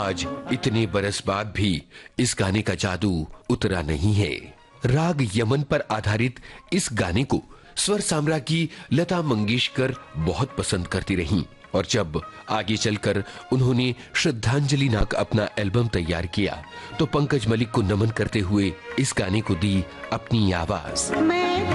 आज इतने बरस बाद भी इस गाने का जादू उतरा नहीं है। राग यमन पर आधारित इस गाने को स्वर साम्राज्य की लता मंगेशकर बहुत पसंद करती रहीं और जब आगे चलकर उन्होंने श्रद्धांजलि नाक अपना एल्बम तैयार किया तो पंकज मलिक को नमन करते हुए इस गाने को दी अपनी आवाज।